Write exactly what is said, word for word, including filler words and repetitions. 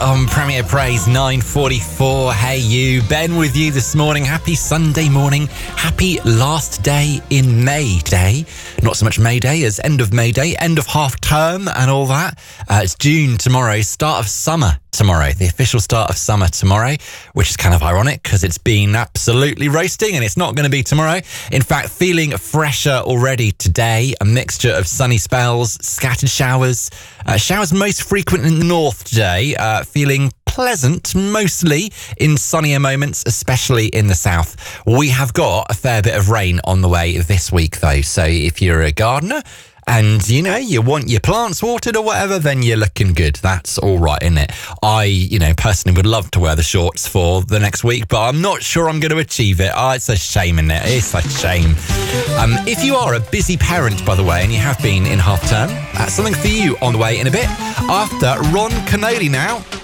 On Premier Praise nine forty-four. Hey you, Ben with you this morning. Happy Sunday morning. Happy last day in May Day. Not so much May Day as end of May Day, end of half term and all that. Uh, it's June tomorrow, start of summer tomorrow, the official start of summer tomorrow, which is kind of ironic because it's been absolutely roasting and it's not going to be tomorrow. In fact, feeling fresher already today, a mixture of sunny spells, scattered showers, uh, showers most frequent in the north today, uh, feeling pleasant mostly in sunnier moments, especially in the south. We have got a fair bit of rain on the way this week though, so if you're a gardener and, you know, you want your plants watered or whatever, then you're looking good. That's all right, isn't it? I, you know, personally would love to wear the shorts for the next week, but I'm not sure I'm going to achieve it. Oh, it's a shame, isn't it? It's a shame. Um, if you are a busy parent, by the way, and you have been in half term, that's something for you on the way in a bit. After Ron Canoli now.